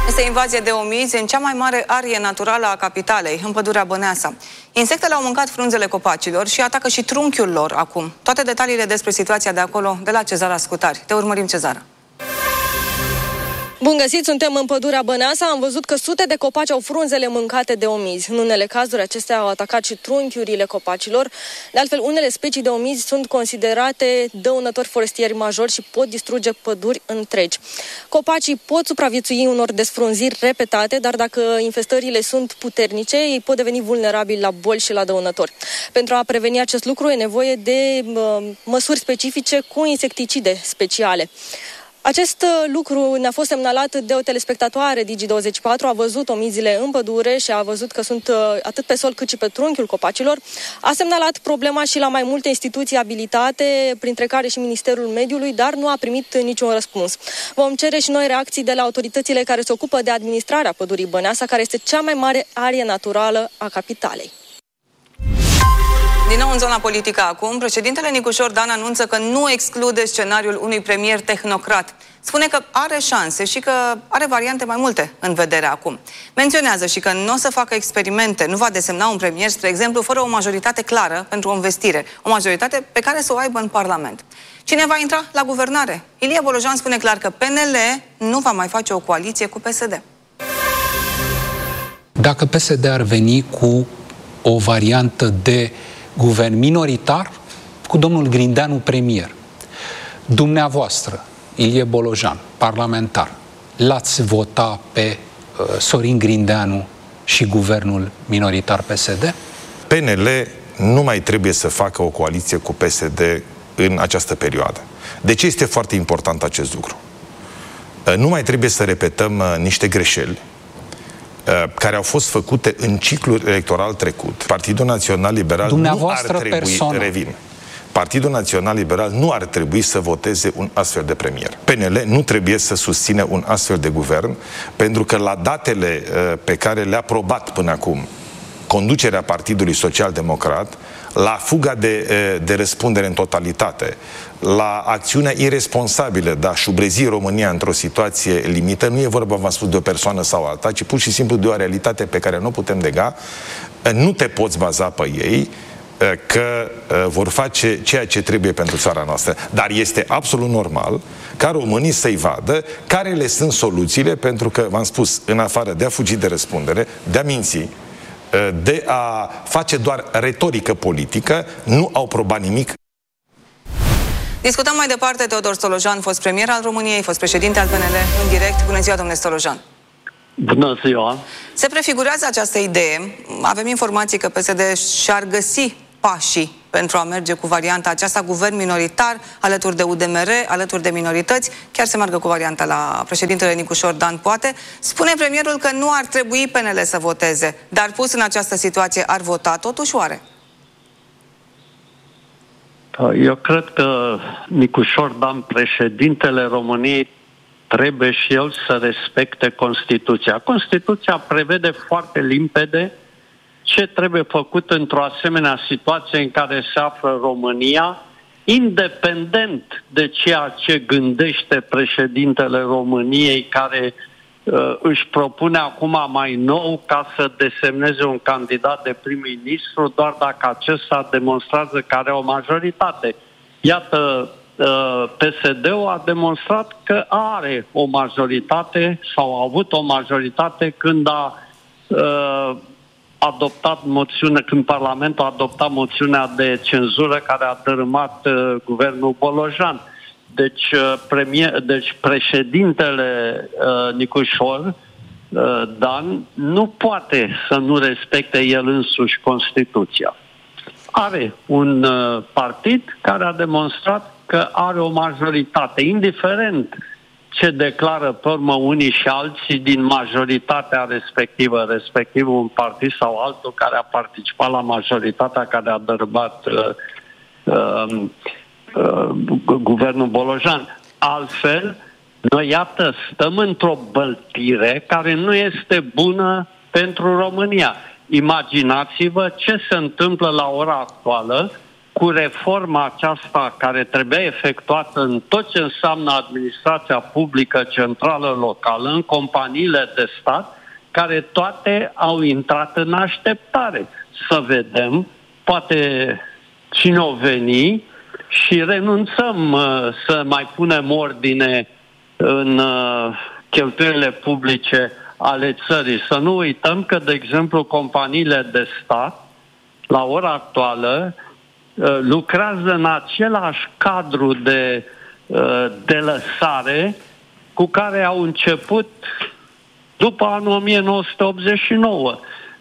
Este invazie de omizi în cea mai mare arie naturală a capitalei, în pădurea Băneasa. Insectele au mâncat frunzele copacilor și atacă și trunchiul lor acum. Toate detaliile despre situația de acolo, de la Cezara Scutari. Te urmărim, Cezara. Bun găsit, suntem în pădurea Băneasa. Am văzut că sute de copaci au frunzele mâncate de omizi. În unele cazuri, acestea au atacat și trunchiurile copacilor. De altfel, unele specii de omizi sunt considerate dăunători forestieri majori și pot distruge păduri întregi. Copacii pot supraviețui unor desfrunziri repetate, dar dacă infestările sunt puternice, ei pot deveni vulnerabili la boli și la dăunători. Pentru a preveni acest lucru, e nevoie de măsuri specifice cu insecticide speciale. Acest lucru ne-a fost semnalat de o telespectatoare Digi24, a văzut omizile în pădure și a văzut că sunt atât pe sol cât și pe trunchiul copacilor. A semnalat problema și la mai multe instituții abilitate, printre care și Ministerul Mediului, dar nu a primit niciun răspuns. Vom cere și noi reacții de la autoritățile care se ocupă de administrarea pădurii Băneasa, care este cea mai mare arie naturală a capitalei. Din nou în zona politică acum, președintele Nicușor Dan anunță că nu exclude scenariul unui premier tehnocrat. Spune că are șanse și că are variante mai multe în vedere acum. Menționează și că nu o să facă experimente, nu va desemna un premier, spre exemplu, fără o majoritate clară pentru o investire. O majoritate pe care să o aibă în Parlament. Cine va intra la guvernare? Ilie Bolojan spune clar că PNL nu va mai face o coaliție cu PSD. Dacă PSD ar veni cu o variantă de guvern minoritar, cu domnul Grindeanu premier, dumneavoastră, Ilie Bolojan, parlamentar, l-ați vota pe Sorin Grindeanu și guvernul minoritar PSD? PNL nu mai trebuie să facă o coaliție cu PSD în această perioadă. De ce este foarte important acest lucru? Nu mai trebuie să repetăm niște greșeli care au fost făcute în ciclul electoral trecut. Partidul Național Liberal nu ar trebui, revin, Partidul Național Liberal nu ar trebui să voteze un astfel de premier. PNL nu trebuie să susține un astfel de guvern, pentru că la datele pe care le-a aprobat până acum conducerea Partidului Social-Democrat, la fuga de răspundere în totalitate, la acțiunea irresponsabilă de a șubrezi România într-o situație limită, nu e vorba, v-am spus, de o persoană sau alta, ci pur și simplu de o realitate pe care nu putem nega. Nu te poți baza pe ei că vor face ceea ce trebuie pentru țara noastră. Dar este absolut normal ca românii să-i vadă care le sunt soluțiile, pentru că, v-am spus, în afară de a fugi de răspundere, de a minți, de a face doar retorică politică, nu au probat nimic. Discutăm mai departe. Teodor Stolojan, fost premier al României, fost președinte al PNL, în direct. Bună ziua, domnule Stolojan. Bună ziua. Se prefigurează această idee. Avem informații că PSD și-ar găsi pașii pentru a merge cu varianta aceasta, guvern minoritar, alături de UDMR, alături de minorități, chiar se meargă cu varianta la președintele Nicușor Dan, poate. Spune premierul că nu ar trebui PNL să voteze, dar pus în această situație ar vota totuși, oare? Eu cred că Nicușor Dan, președintele României, trebuie și el să respecte Constituția. Constituția prevede foarte limpede ce trebuie făcut într-o asemenea situație în care se află România, independent de ceea ce gândește președintele României, care își propune acum mai nou ca să desemneze un candidat de prim-ministru, doar dacă acesta demonstrează că are o majoritate. Iată, PSD-ul a demonstrat că are o majoritate sau a avut o majoritate când a adoptat moțiune, când Parlamentul a adoptat moțiunea de cenzură care a dărâmat guvernul Bolojan. Deci președintele Nicușor Dan nu poate să nu respecte el însuși Constituția. Are un partid care a demonstrat că are o majoritate, indiferent ce declară pe urmă unii și alții din majoritatea respectivă, respectiv un partid sau altul care a participat la majoritatea care a dărâmat guvernul Bolojan. Altfel, noi, iată, stăm într-o băltire care nu este bună pentru România. Imaginați-vă ce se întâmplă la ora actuală cu reforma aceasta care trebuia efectuată în tot ce înseamnă administrația publică centrală locală, în companiile de stat, care toate au intrat în așteptare. Să vedem, poate cine o veni și renunțăm să mai punem ordine în cheltuielile publice ale țării. Să nu uităm că, de exemplu, companiile de stat, la ora actuală, lucrează în același cadru de lăsare cu care au început după anul 1989,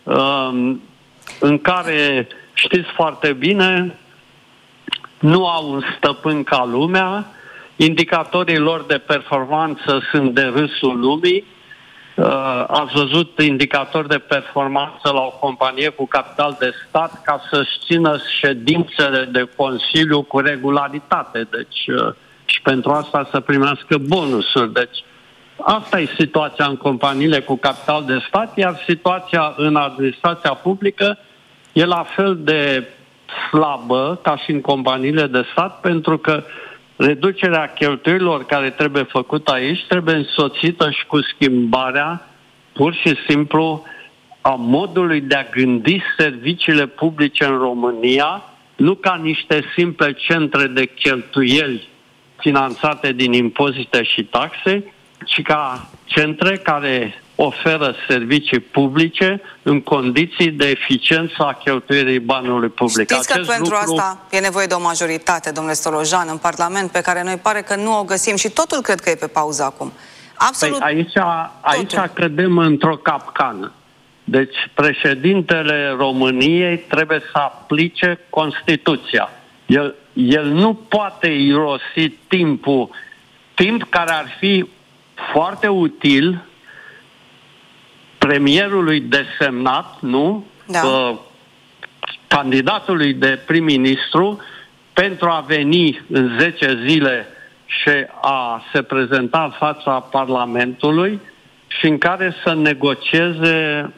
în care, știți foarte bine, nu au un stăpân ca lumea, indicatorii lor de performanță sunt de râsul lumii. Ați văzut indicatori de performanță la o companie cu capital de stat ca să-și țină ședințele de Consiliu cu regularitate. Deci, și pentru asta să primească bonusuri. Deci, asta e situația în companiile cu capital de stat, iar situația în administrația publică e la fel de slabă ca și în companiile de stat, pentru că reducerea cheltuielilor care trebuie făcută aici trebuie însoțită și cu schimbarea pur și simplu a modului de a gândi serviciile publice în România, nu ca niște simple centre de cheltuieli finanțate din impozite și taxe, ci ca centre care oferă servicii publice în condiții de eficiență a cheltuirii banului public. Știți că pentru asta e nevoie de o majoritate, domnule Stolojan, în Parlament, pe care noi pare că nu o găsim și totul cred că e pe pauză acum. Absolut. Păi aici cădem într-o capcană. Deci președintele României trebuie să aplice Constituția. El nu poate irosi timp care ar fi foarte util premierului desemnat, nu? Da. Candidatului de prim-ministru, pentru a veni în 10 zile și a se prezenta în fața Parlamentului și în care să negocieze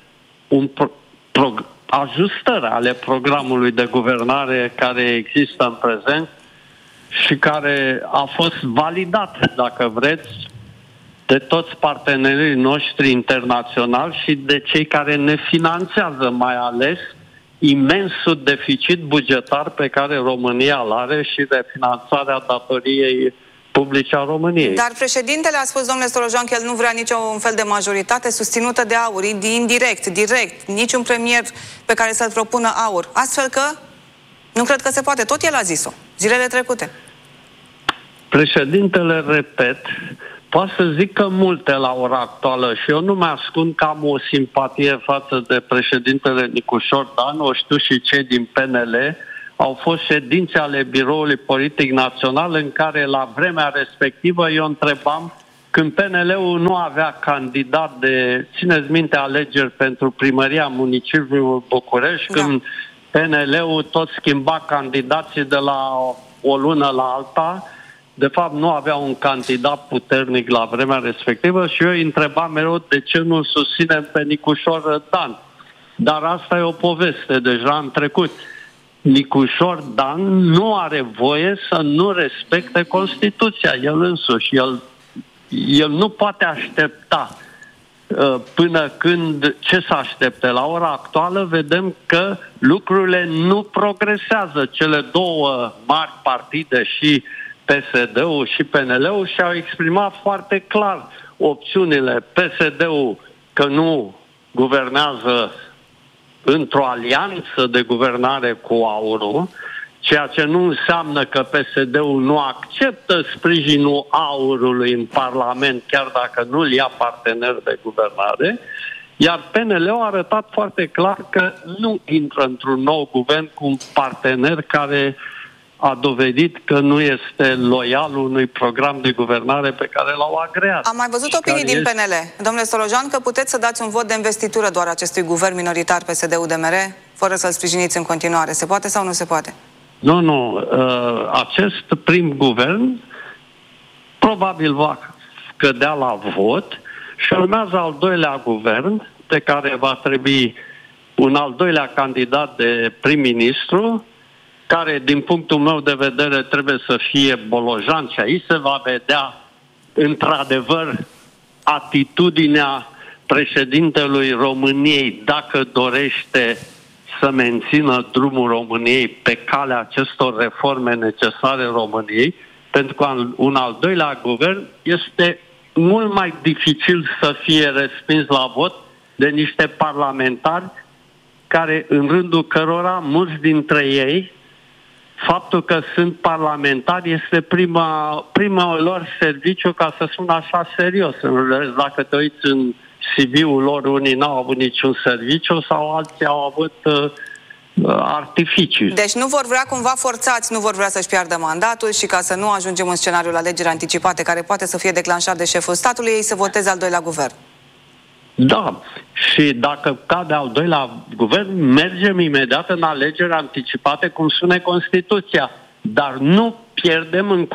ajustări ale programului de guvernare care există în prezent și care a fost validat, dacă vreți, de toți partenerii noștri internaționali și de cei care ne finanțează, mai ales imensul deficit bugetar pe care România îl are și de finanțarea datoriei publice a României. Dar președintele a spus, domnule Stolojan, că el nu vrea niciun fel de majoritate susținută de AUR, direct, niciun premier pe care să-l propună AUR. Astfel că nu cred că se poate. Tot el a zis-o, zilele trecute. Președintele, repet, poate să zică multe la ora actuală și eu nu mi-ascund că am o simpatie față de președintele Nicușor Dan, o știu și cei din PNL. Au fost ședințe ale Biroului Politic Național în care la vremea respectivă eu întrebam, când PNL-ul nu avea candidat țineți minte, alegeri pentru primăria municipiului București, da. Când PNL-ul tot schimba candidații de la o lună la alta, de fapt nu avea un candidat puternic la vremea respectivă și eu îi întrebam mereu de ce nu susținem pe Nicușor Dan. Dar asta e o poveste, deja în trecut. Nicușor Dan nu are voie să nu respecte Constituția, el însuși. El nu poate aștepta până când... Ce să aștepte? La ora actuală vedem că lucrurile nu progresează. Cele două mari partide, și PSD-ul și PNL-ul, și-au exprimat foarte clar opțiunile. PSD-ul că nu guvernează într-o alianță de guvernare cu AUR-ul, ceea ce nu înseamnă că PSD-ul nu acceptă sprijinul AUR-ului în Parlament, chiar dacă nu-l ia partener de guvernare, iar PNL-ul a arătat foarte clar că nu intră într-un nou guvern cu un partener care a dovedit că nu este loial unui program de guvernare pe care l-au agreat. Am mai văzut opinii din PNL, domnule Stolojan, că puteți să dați un vot de investitură doar acestui guvern minoritar PSD-UDMR, fără să-l sprijiniți în continuare. Se poate sau nu se poate? Nu. Acest prim guvern probabil va cădea la vot și urmează al doilea guvern, de care va trebui un al doilea candidat de prim-ministru, care, din punctul meu de vedere, trebuie să fie Bolojan și aici se va vedea, într-adevăr, atitudinea președintelui României dacă dorește să mențină drumul României pe calea acestor reforme necesare României, pentru că un al doilea guvern este mult mai dificil să fie respins la vot de niște parlamentari care, în rândul cărora, mulți dintre ei, faptul că sunt parlamentari este prima lor serviciu, ca să spun așa, serios. Dacă te uiți în CV-ul lor, unii n-au avut niciun serviciu sau alții au avut artificii. Deci nu vor vrea cumva forțați, nu vor vrea să-și piardă mandatul și ca să nu ajungem în scenariul alegeri anticipate care poate să fie declanșat de șeful statului, ei să voteze al doilea guvern. Da, și dacă cade al doilea guvern, mergem imediat în alegeri anticipate, cum spune Constituția. Dar nu pierdem în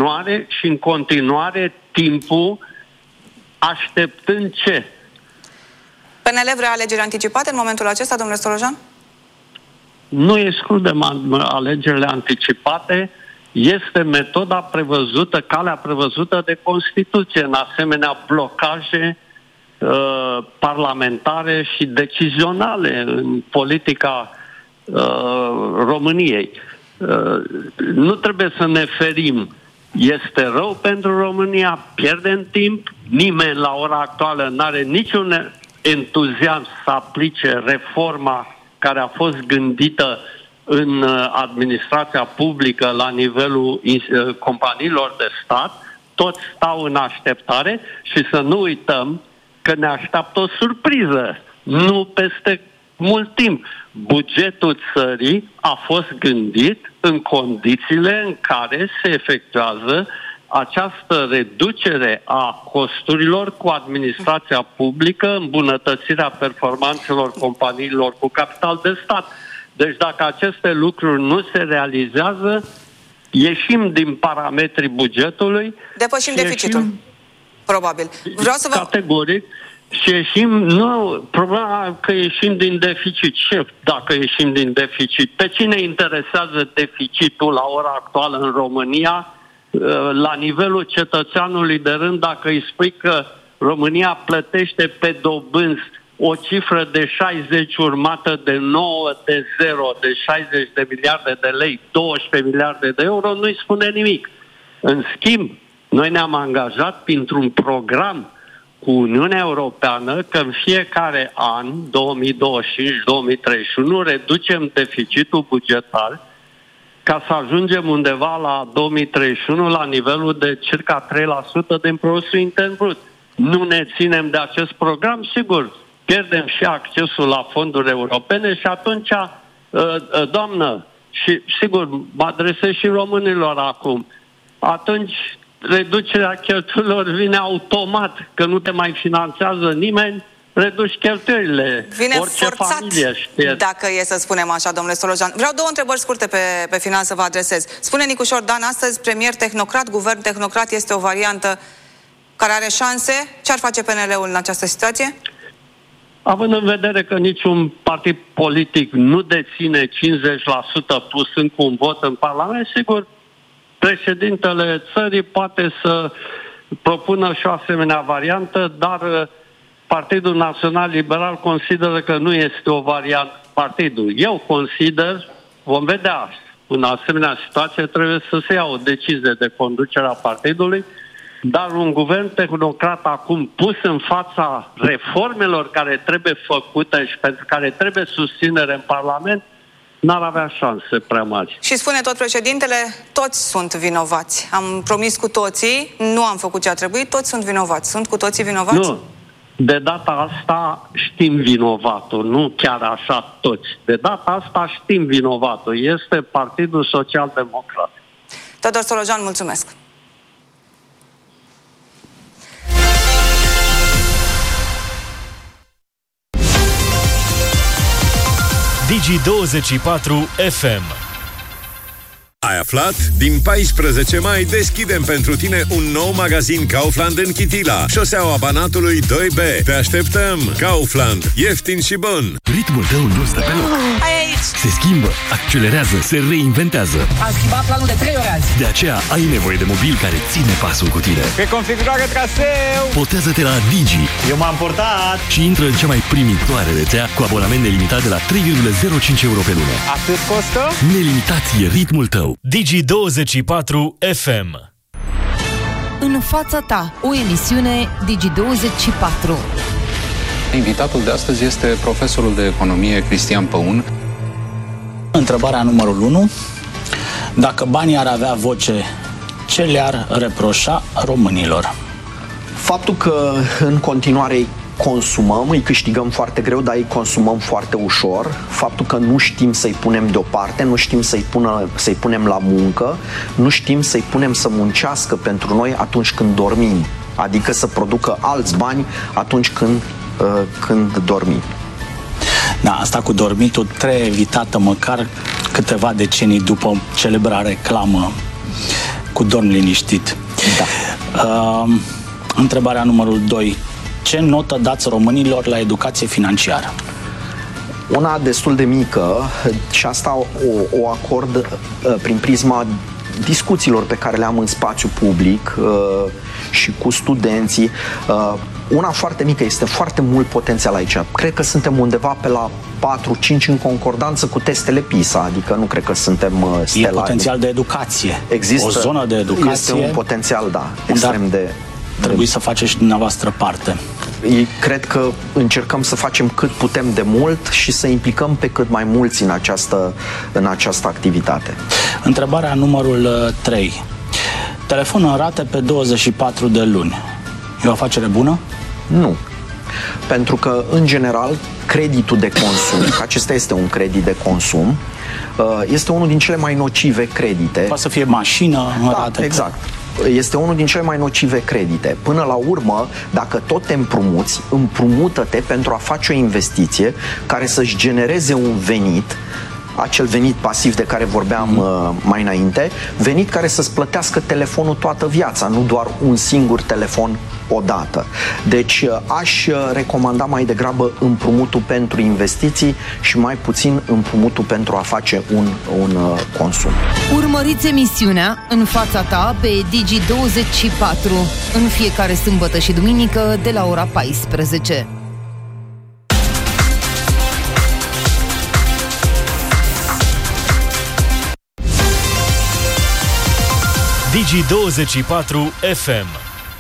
continuare timpul așteptând ce? PNL vrea alegeri anticipate în momentul acesta, domnule Stolojan? Nu excludem alegerile anticipate. Este metoda prevăzută, calea prevăzută de Constituție în asemenea blocaje parlamentare și decizionale în politica României. Nu trebuie să ne ferim. Este rău pentru România, pierdem timp, nimeni la ora actuală nu are niciun entuziasm să aplice reforma care a fost gândită în administrația publică la nivelul companiilor de stat. Toți stau în așteptare și să nu uităm că ne așteaptă o surpriză. Nu peste mult timp. Bugetul țării a fost gândit în condițiile în care se efectuează această reducere a costurilor cu administrația publică, îmbunătățirea performanțelor companiilor cu capital de stat. Deci dacă aceste lucruri nu se realizează, ieșim din parametrii bugetului. Depășim deficitul. Probabil. Vreau să vă... Categoric. Și ieșim, nu, problema că ieșim din deficit. Șef, dacă ieșim din deficit, pe cine interesează deficitul la ora actuală în România, la nivelul cetățeanului de rând, dacă îi spui că România plătește pe dobânzi o cifră de 60 urmată de 9 de 0, de 60 de miliarde de lei, 12 miliarde de euro, nu-i spune nimic. În schimb, noi ne-am angajat printr-un program cu Uniunea Europeană că în fiecare an, 2025-2031, reducem deficitul bugetar ca să ajungem undeva la 2031 la nivelul de circa 3% din produsul intern brut. Nu ne ținem de acest program, sigur, pierdem și accesul la fonduri europene și atunci, doamnă, și sigur, mă adresez și românilor acum, atunci reducerea cheltuielilor vine automat, că nu te mai finanțează nimeni, reduci cheltuielile. Vine orice forțat, familie știe. dacă e să spunem așa, domnule Stolojan. Vreau două întrebări scurte pe final să vă adresez. Spune Nicușor Dan, astăzi premier tehnocrat, guvern tehnocrat este o variantă care are șanse. Ce ar face PNL-ul în această situație? Având în vedere că niciun partid politic nu deține 50% plus încă un vot în Parlament, sigur, președintele țării poate să propună și o asemenea variantă, dar Partidul Național Liberal consideră că nu este o variantă. Partidul. Eu consider, vom vedea, în asemenea situație trebuie să se ia o decizie de conducere a partidului, dar un guvern tehnocrat acum pus în fața reformelor care trebuie făcute și pentru care trebuie susținere în Parlament, n-ar avea șanse prea mari. Și spune tot președintele, toți sunt vinovați. Am promis cu toții, nu am făcut ce a trebuit, toți sunt vinovați. Sunt cu toții vinovați? Nu. De data asta știm vinovatul, nu chiar așa toți. De data asta știm vinovatul. Este Partidul Social Democrat. Teodor Stolojan, mulțumesc. Digi24 FM. Ai aflat? Din 14 mai deschidem pentru tine un nou magazin Kaufland în Chitila, șoseaua Banatului 2B. Te așteptăm! Kaufland. Ieftin și bun! Ritmul tău nu stă pe loc. Hai aici Se schimbă, accelerează, se reinventează. Am schimbat planul de 3 ori azi. De aceea ai nevoie de mobil care ține pasul cu tine. Pe configurare traseu! Botează-te la Digi. Eu m-am portat! Și intră în cea mai primitoare rețea cu abonament nelimitat de la 3,05 euro pe lună. Atât costă? Nelimitat e ritmul tău. Digi24 FM. În fața ta, o emisiune Digi24. Invitatul de astăzi este profesorul de economie Cristian Păun. Întrebarea numărul 1. Dacă banii ar avea voce, ce le-ar reproșa românilor? Faptul că în continuare consumăm, îi câștigăm foarte greu, dar îi consumăm foarte ușor. Faptul că nu știm să-i punem deoparte, nu știm să-i punem la muncă, nu știm să-i punem să muncească pentru noi atunci când dormim. Adică să producă alți bani atunci când dormim. Da, asta cu dormitul trebuie evitată măcar câteva decenii după celebra reclamă cu dorm liniștit. Da. Întrebarea numărul 2. Ce notă dați românilor la educație financiară? Una destul de mică și asta o acord prin prisma discuțiilor pe care le am în spațiu public și cu studenții. Una foarte mică, este foarte mult potențial aici. Cred că suntem undeva pe la 4-5 în concordanță cu testele PISA, adică nu cred că suntem stelari. E potențial de educație. Există, o zonă de educație. Este un potențial, da, extrem de... Trebuie să faceți și dumneavoastră parte. Cred că încercăm să facem cât putem de mult și să implicăm pe cât mai mulți în această activitate. Întrebarea numărul 3. Telefon în rate pe 24 de luni. E o afacere bună? Nu. Pentru că, în general, creditul de consum, că acesta este un credit de consum, este unul din cele mai nocive credite. Poate să fie mașină în rate. Exact. Este unul din cele mai nocive credite. Până la urmă, dacă tot te împrumuți, împrumută-te pentru a face o investiție care să-și genereze un venit, acel venit pasiv de care vorbeam mai înainte, venit care să-ți plătească telefonul toată viața, nu doar un singur telefon odată. Deci aș recomanda mai degrabă împrumutul pentru investiții și mai puțin împrumutul pentru a face un consum. Urmăriți emisiunea În fața ta pe Digi24 în fiecare sâmbătă și duminică de la ora 14. Digi24 FM.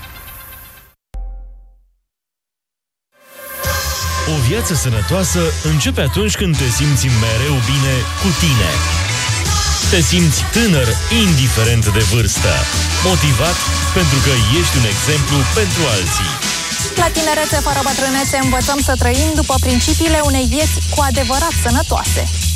O viață sănătoasă începe atunci când te simți mereu bine cu tine. Te simți tânăr, indiferent de vârstă. Motivat pentru că ești un exemplu pentru alții. La Tinerețe fără bătrânețe învățăm să trăim după principiile unei vieți cu adevărat sănătoase.